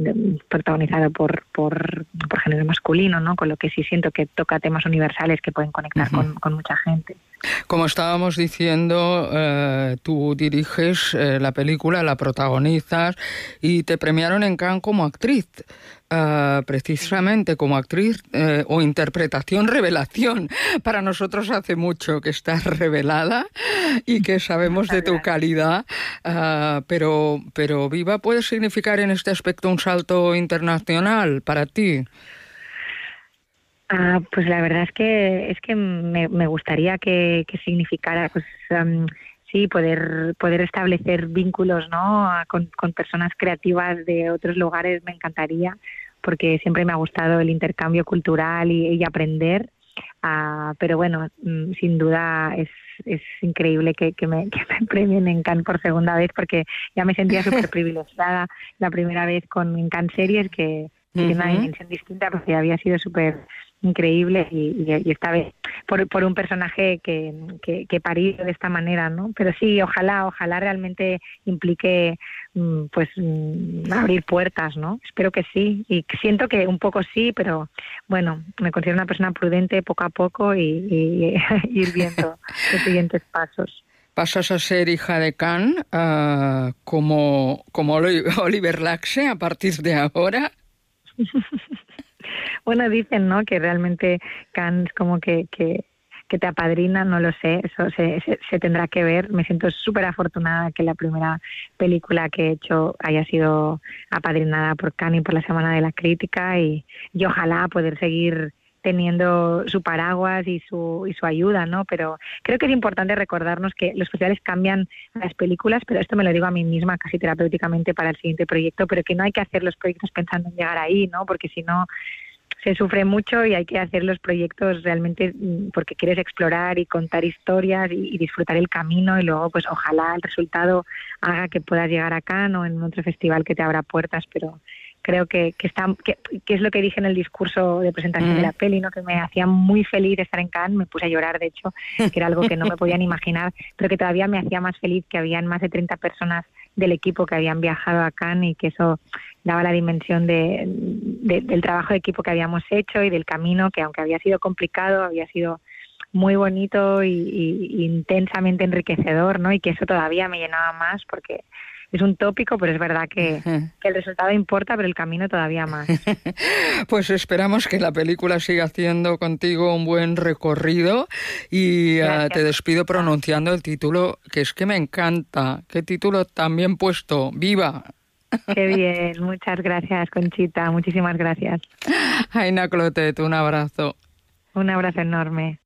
protagonizado por género masculino, ¿no? Con lo que sí siento que toca temas universales que pueden conectar con mucha gente. Como estábamos diciendo, tú diriges la película, la protagonizas y te premiaron en Cannes como actriz, precisamente como actriz o interpretación revelación. Para nosotros hace mucho que estás revelada y que sabemos de tu calidad, pero Viva puede significar en este aspecto un salto internacional para ti. Pues la verdad es que me gustaría que significara, pues sí, poder establecer vínculos, ¿no? Con personas creativas de otros lugares me encantaría, porque siempre me ha gustado el intercambio cultural y aprender. Pero bueno, sin duda es increíble que me premien en Cannes por segunda vez, porque ya me sentía súper privilegiada la primera vez con Cannes Series, que tiene una dimensión distinta, porque había sido súper increíble y esta vez por un personaje que parido de esta manera, ¿no? Pero sí, ojalá realmente implique abrir puertas, ¿no? Espero que sí, y siento que un poco sí, pero bueno, me considero una persona prudente poco a poco y ir viendo los siguientes pasos. Pasas a ser hija de Cannes, como Oliver Laxe a partir de ahora. Bueno, dicen, ¿no?, que realmente Cannes como que te apadrina, no lo sé, eso se tendrá que ver. Me siento súper afortunada que la primera película que he hecho haya sido apadrinada por Cannes y por la Semana de la Crítica, y ojalá poder seguir teniendo su paraguas y su ayuda, ¿no? Pero creo que es importante recordarnos que los festivales cambian las películas, pero esto me lo digo a mí misma casi terapéuticamente para el siguiente proyecto, pero que no hay que hacer los proyectos pensando en llegar ahí, ¿no? Porque si no se sufre mucho, y hay que hacer los proyectos realmente porque quieres explorar y contar historias y disfrutar el camino, y luego pues ojalá el resultado haga que puedas llegar a Cannes o en otro festival que te abra puertas, pero creo que es lo que dije en el discurso de presentación de la peli, ¿no? Que me hacía muy feliz estar en Cannes, me puse a llorar de hecho, que era algo que no me podía ni imaginar, pero que todavía me hacía más feliz que habían más de 30 personas del equipo que habían viajado a Cannes, y que eso daba la dimensión del trabajo de equipo que habíamos hecho y del camino, que aunque había sido complicado, había sido muy bonito y intensamente enriquecedor, ¿no? Y que eso todavía me llenaba más, porque es un tópico, pero es verdad que el resultado importa, pero el camino todavía más. Pues esperamos que la película siga haciendo contigo un buen recorrido, y te despido pronunciando el título, que es que me encanta. Qué título tan bien puesto, ¡Viva! Qué bien, muchas gracias, Conchita, muchísimas gracias. Aina Clotet, un abrazo. Un abrazo enorme.